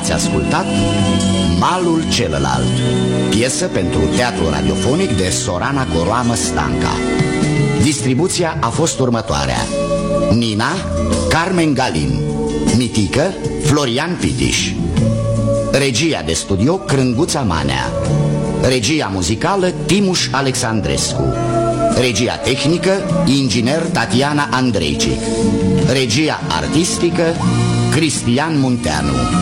ați ascultat Malul celălalt, piesă pentru teatru radiofonic de Sorana Coroamă Stanca. Distribuția a fost următoarea: Nina, Carmen Galin, Mitică, Florian Pitiș. Regia de studio, Crânguța Manea. Regia muzicală, Timuș Alexandrescu. Regia tehnică, inginer Tatiana Andreicic. Regia artistică, Cristian Munteanu.